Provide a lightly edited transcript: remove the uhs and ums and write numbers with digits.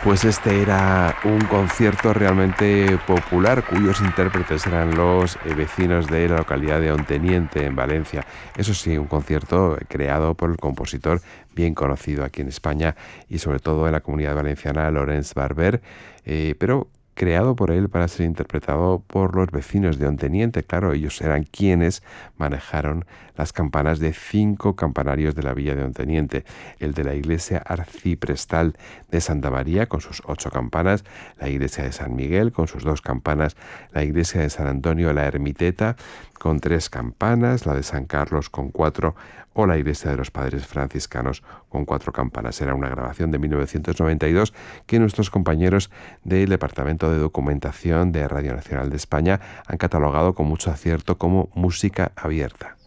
Pues este era un concierto realmente popular, cuyos intérpretes eran los vecinos de la localidad de Onteniente, en Valencia. Eso sí, un concierto creado por el compositor bien conocido aquí en España y sobre todo en la comunidad valenciana, Llorenç Barber, pero creado por él para ser interpretado por los vecinos de Onteniente. Claro, ellos eran quienes manejaron las campanas de 5 campanarios de la villa de Onteniente: el de la iglesia arciprestal de Santa María con sus 8 campanas, la iglesia de San Miguel con sus 2 campanas, la iglesia de San Antonio la Ermiteta con 3 campanas, la de San Carlos con 4 o la iglesia de los Padres Franciscanos con 4 campanas. Era una grabación de 1992 que nuestros compañeros del Departamento de Documentación de Radio Nacional de España han catalogado con mucho acierto como música abierta.